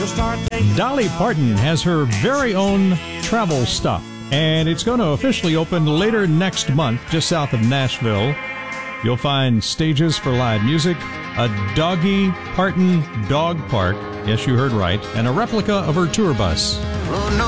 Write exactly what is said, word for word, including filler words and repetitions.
Dolly Parton has her very own travel stop, and it's going to officially open later next month, just south of Nashville. You'll find stages for live music, a Doggy Parton dog park, yes, you heard right, and a replica of her tour bus.